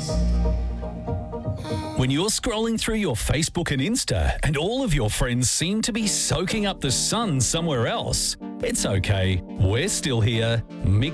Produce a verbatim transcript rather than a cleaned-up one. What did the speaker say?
When you're scrolling through your Facebook and Insta and all of your friends seem to be soaking up the sun somewhere else, it's okay. We're still here. Mick